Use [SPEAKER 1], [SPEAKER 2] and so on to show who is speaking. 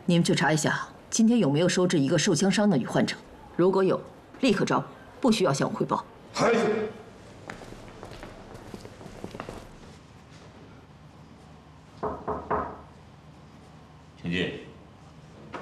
[SPEAKER 1] 你们去查一下，今天有没有收治一个受枪伤的女患者？如果有，立刻找我，不需要向我汇报。
[SPEAKER 2] 还有。
[SPEAKER 3] 请进。